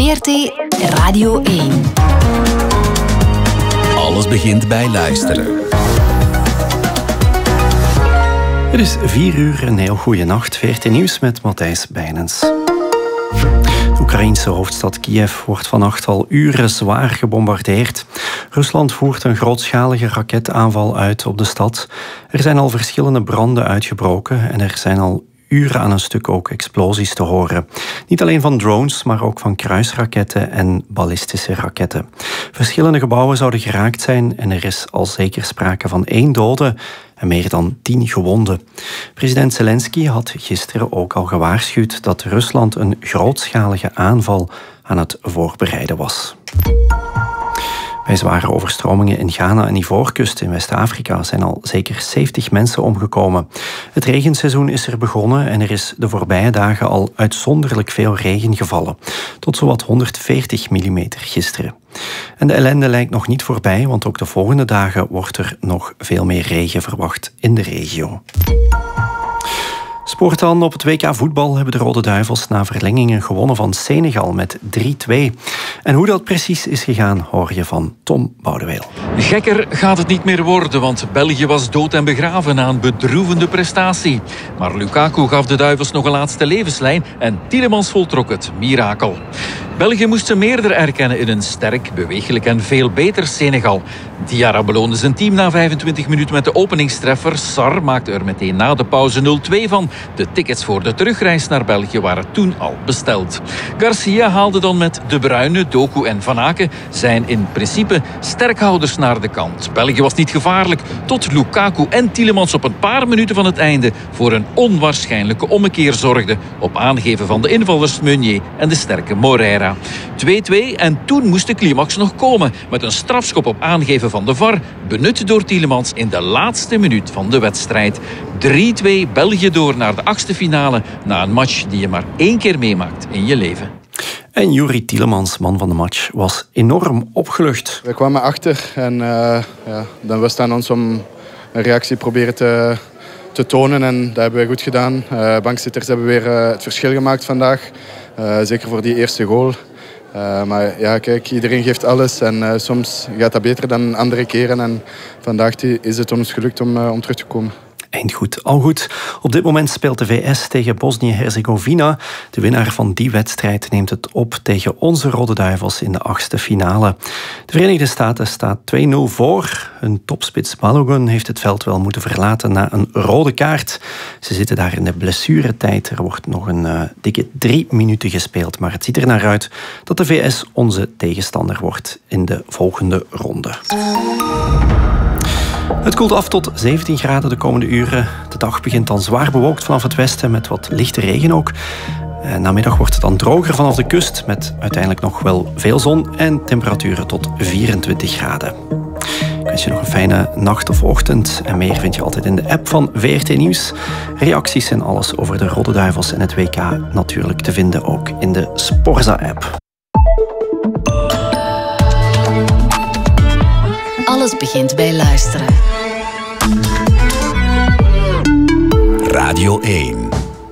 VRT Radio 1. Alles begint bij luisteren. Het is 4 uur, een heel goede nacht. VRT Nieuws met Matthijs Bijnens. De Oekraïense hoofdstad Kiev wordt vannacht al uren zwaar gebombardeerd. Rusland voert een grootschalige raketaanval uit op de stad. Er zijn al verschillende branden uitgebroken en er zijn al uren aan een stuk ook explosies te horen. Niet alleen van drones, maar ook van kruisraketten en ballistische raketten. Verschillende gebouwen zouden geraakt zijn en er is al zeker sprake van 1 dode en meer dan 10 gewonden. President Zelensky had gisteren ook al gewaarschuwd dat Rusland een grootschalige aanval aan het voorbereiden was. Bij zware overstromingen in Ghana en Ivoorkust in West-Afrika zijn al zeker 70 mensen omgekomen. Het regenseizoen is er begonnen en er is de voorbije dagen al uitzonderlijk veel regen gevallen. Tot zowat 140 mm gisteren. En de ellende lijkt nog niet voorbij, want ook de volgende dagen wordt er nog veel meer regen verwacht in de regio. Sport dan. Op het WK voetbal hebben de Rode Duivels na verlengingen gewonnen van Senegal met 3-2. En hoe dat precies is gegaan, hoor je van Tom Boudeweel. Gekker gaat het niet meer worden, want België was dood en begraven na een bedroevende prestatie. Maar Lukaku gaf de Duivels nog een laatste levenslijn en Tielemans voltrok het mirakel. België moest ze meerder erkennen in een sterk, bewegelijk en veel beter Senegal. Diarra beloonde zijn team na 25 minuten met de openingstreffer. Sarr maakte er meteen na de pauze 0-2 van. De tickets voor de terugreis naar België waren toen al besteld. Garcia haalde dan met De Bruyne, Doku en Van Aken zijn in principe sterkhouders naar de kant. België was niet gevaarlijk tot Lukaku en Tielemans op een paar minuten van het einde voor een onwaarschijnlijke ommekeer zorgden op aangeven van de invallers Meunier en de sterke Moreira. 2-2 en toen moest de climax nog komen met een strafschop op aangeven van de VAR, benut door Tielemans in de laatste minuut van de wedstrijd. 3-2 België door naar de 8e finale na een match die je maar 1 keer meemaakt in je leven. En Juri Tielemans, man van de match, was enorm opgelucht. We kwamen achter en dan was het aan ons om een reactie proberen te tonen en dat hebben we goed gedaan. Bankzitters hebben weer het verschil gemaakt vandaag. Zeker voor die eerste goal. Maar ja, kijk, iedereen geeft alles en soms gaat dat beter dan andere keren. En vandaag is het ons gelukt om terug te komen. Eindgoed, al goed. Op dit moment speelt de VS tegen Bosnië-Herzegovina. De winnaar van die wedstrijd neemt het op tegen onze Rode Duivels in de 8e finale. De Verenigde Staten staat 2-0 voor. Hun topspits Balogun heeft het veld wel moeten verlaten na een rode kaart. Ze zitten daar in de blessuretijd. Er wordt nog een dikke 3 minuten gespeeld. Maar het ziet er naar uit dat de VS onze tegenstander wordt in de volgende ronde. Het koelt af tot 17 graden de komende uren. De dag begint dan zwaar bewolkt vanaf het westen met wat lichte regen ook. Namiddag wordt het dan droger vanaf de kust met uiteindelijk nog wel veel zon en temperaturen tot 24 graden. Ik wens je nog een fijne nacht of ochtend. En meer vind je altijd in de app van VRT Nieuws. Reacties en alles over de Rode Duivels en het WK natuurlijk te vinden ook in de Sporza-app. Alles begint bij luisteren. Radio 1.